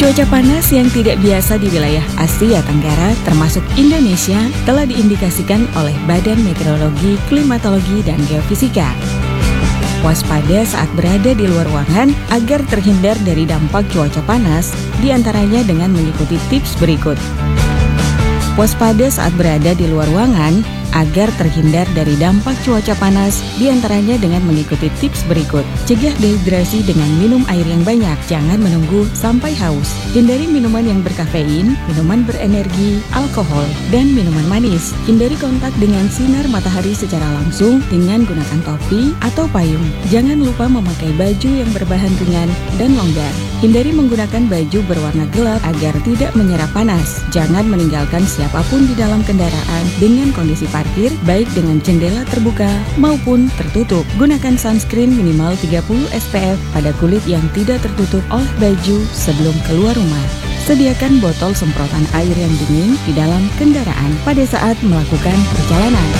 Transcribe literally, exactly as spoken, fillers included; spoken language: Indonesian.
Cuaca panas yang tidak biasa di wilayah Asia Tenggara termasuk Indonesia telah diindikasikan oleh Badan Meteorologi, Klimatologi, dan Geofisika. Waspada saat berada di luar ruangan agar terhindar dari dampak cuaca panas, diantaranya dengan mengikuti tips berikut. Waspada saat berada di luar ruangan agar terhindar dari dampak cuaca panas, diantaranya dengan mengikuti tips berikut. Cegah dehidrasi dengan minum air yang banyak, jangan menunggu sampai haus. Hindari minuman yang berkafein, minuman berenergi, alkohol, dan minuman manis. Hindari kontak dengan sinar matahari secara langsung dengan gunakan topi atau payung. Jangan lupa memakai baju yang berbahan ringan dan longgar. Hindari menggunakan baju berwarna gelap agar tidak menyerap panas. Jangan meninggalkan siapapun di dalam kendaraan dengan kondisi parkir, baik dengan jendela terbuka maupun tertutup. Gunakan sunscreen minimal tiga puluh S P F pada kulit yang tidak tertutup oleh baju sebelum keluar rumah. Sediakan botol semprotan air yang dingin di dalam kendaraan pada saat melakukan perjalanan.